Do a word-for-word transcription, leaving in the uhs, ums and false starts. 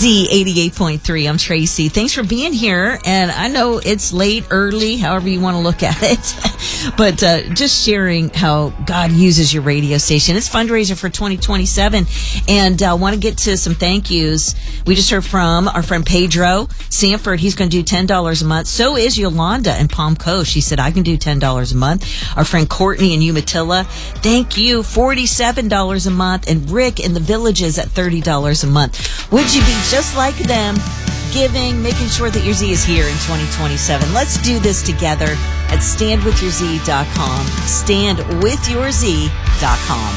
Z eighty-eight point three. I'm Tracy. Thanks for being here. And I know it's late, early, however you want to look at it. But uh, just sharing how God uses your radio station. It's fundraiser for twenty twenty-seven. And I uh, want to get to some thank yous. We just heard from our friend Pedro Sanford. He's going to do ten dollars a month. So is Yolanda in Palm Coast. She said, I can do ten dollars a month. Our friend Courtney in Umatilla. Thank you. forty-seven dollars a month. And Rick in the Villages at thirty dollars a month. Would you be just like them, giving, making sure that your Z is here in twenty twenty-seven? Let's do this together at stand with your z dot com. stand with your z dot com.